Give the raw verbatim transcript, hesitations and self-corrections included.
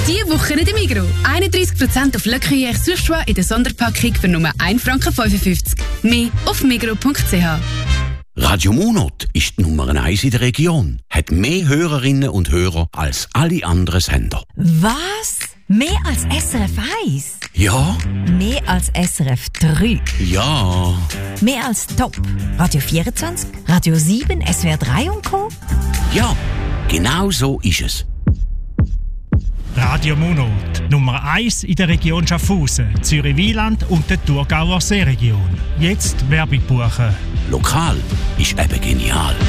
Diese Woche in der Migros. einunddreißig Prozent auf Le Gruyère Surchoix in der Sonderpackung für nur ein Franken fünfundfünfzig. Mehr auf migros punkt c h. Radio Monat ist die Nummer eins in der Region. Hat mehr Hörerinnen und Hörer als alle anderen Sender. Was? Mehr als S R F eins? Ja. Mehr als S R F drei? Ja. Mehr als Top? Radio vierundzwanzig? Radio sieben? S W R drei und Co.? Ja, genau so ist es. Radio Monat, Nummer eins in der Region Schaffhausen, Zürich-Wieland und der Thurgauer Seeregion. Jetzt Werbung buchen. Lokal ist eben genial.